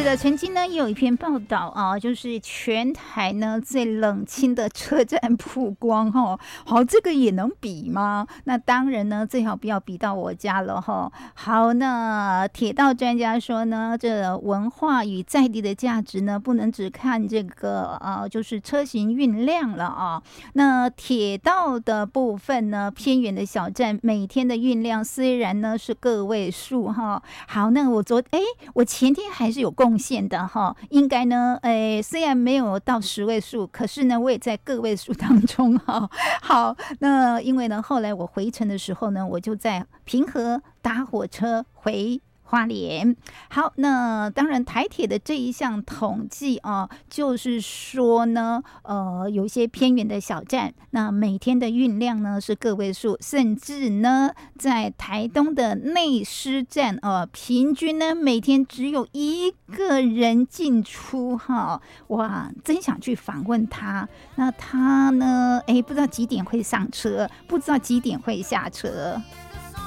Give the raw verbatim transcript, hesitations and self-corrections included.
的，曾经呢也有一篇报道啊，就是全台呢最冷清的车站曝光哈。好，这个也能比吗？那当然呢，最好不要比到我家了哈。好，那铁道专家说呢，这文化与在地的价值呢，不能只看这个呃，就是车型运量了啊。那铁道的部分呢，偏远的小站每天的运量虽然呢是个位数哈。好，那我昨哎，我前天还是有贡献的哈，应该呢，诶，虽然没有到十位数，可是呢，我也在个位数当中哈。好，那因为呢，后来我回程的时候呢，我就在平和搭火车回花莲。好，那当然台铁的这一项统计啊，就是说呢，呃，有一些偏远的小站，那每天的运量呢是个位数，甚至呢，在台东的内狮站啊，平均呢每天只有一个人进出哈。哇，真想去访问他。那他呢，哎，不知道几点会上车，不知道几点会下车。